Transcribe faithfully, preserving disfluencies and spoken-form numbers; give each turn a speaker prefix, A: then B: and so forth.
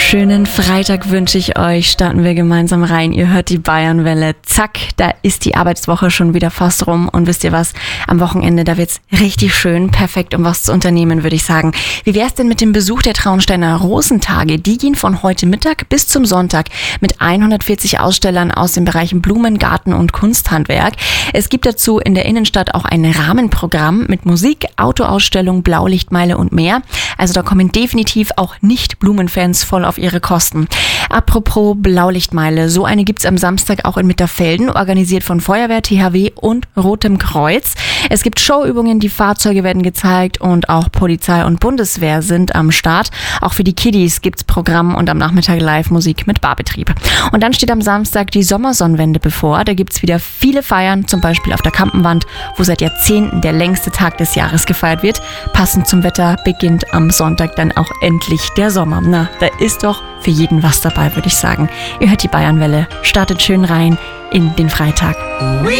A: Schönen Freitag wünsche ich euch. Starten wir gemeinsam rein. Ihr hört die Bayernwelle. Zack, da ist die Arbeitswoche schon wieder fast rum. Und wisst ihr was? Am Wochenende, da wird's richtig schön. Perfekt, um was zu unternehmen, würde ich sagen. Wie wär's denn mit dem Besuch der Traunsteiner Rosentage? Die gehen von heute Mittag bis zum Sonntag mit hundertvierzig Ausstellern aus den Bereichen Blumen, Garten und Kunsthandwerk. Es gibt dazu in der Innenstadt auch ein Rahmenprogramm mit Musik, Autoausstellung, Blaulichtmeile und mehr. Also da kommen definitiv auch Nicht-Blumenfans voll auf ihre Kosten. Apropos Blaulichtmeile, so eine gibt's am Samstag auch in Mitterfelden, organisiert von Feuerwehr, T H W und Rotem Kreuz. Es gibt Showübungen, die Fahrzeuge werden gezeigt und auch Polizei und Bundeswehr sind am Start. Auch für die Kiddies gibt's Programm und am Nachmittag Live-Musik mit Barbetrieb. Und dann steht am Samstag die Sommersonnenwende bevor. Da gibt's wieder viele Feiern, zum Beispiel auf der Kampenwand, wo seit Jahrzehnten der längste Tag des Jahres gefeiert wird. Passend zum Wetter beginnt am Sonntag dann auch endlich der Sommer. Na, da ist doch für jeden was dabei, würde ich sagen. Ihr hört die Bayernwelle, startet schön rein in den Freitag.